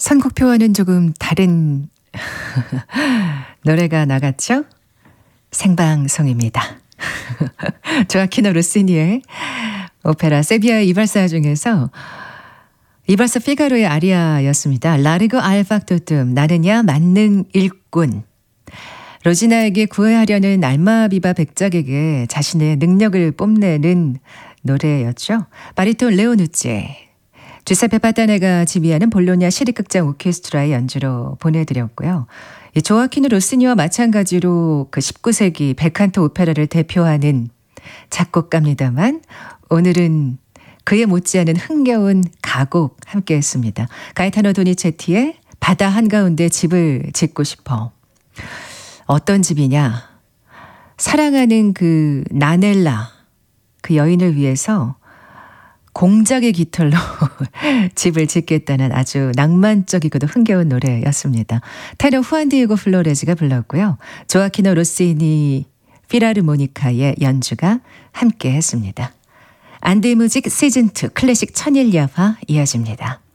선곡표와는 조금 다른 노래가 나갔죠? 생방송입니다. 조아키노 로시니의 오페라 세비야의 이발사 중에서 이발사 피가로의 아리아였습니다. 라르고 알팍토툼 나느냐 만능 일꾼. 로지나에게 구애하려는 알마비바 백작에게 자신의 능력을 뽐내는 노래였죠. 바리톤 레오누체, 주세페 파타네가 지휘하는 볼로냐 시립극장 오케스트라의 연주로 보내드렸고요. 이 조아키노 로시니와 마찬가지로 그 19세기 벨칸토 오페라를 대표하는 작곡가입니다만 오늘은 그에 못지않은 흥겨운 가곡 함께했습니다. 가에타노 도니체티의 바다 한가운데 집을 짓고 싶어. 어떤 집이냐? 사랑하는 그 나넬라, 그 여인을 위해서 공작의 깃털로 집을 짓겠다는 아주 낭만적이고도 흥겨운 노래였습니다. 테너 후안 디에고 플로레즈가 불렀고요. 조아키노 로시니 필하르모니카의 연주가 함께했습니다. 안데무직 시즌2 클래식 천일야화 이어집니다.